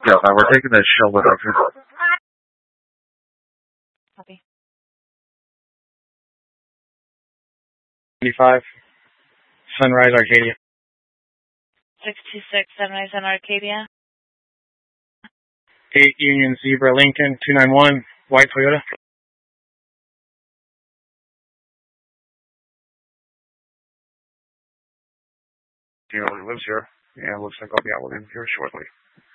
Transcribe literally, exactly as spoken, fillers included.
Yeah, uh, we're taking the shoulder up here. Copy. eighty-five, Sunrise Arcadia. six two six, Sunrise on Arcadia. eight Union Zebra Lincoln, two nine one, white Toyota. He only lives here. Yeah, looks like I'll be out with him here shortly.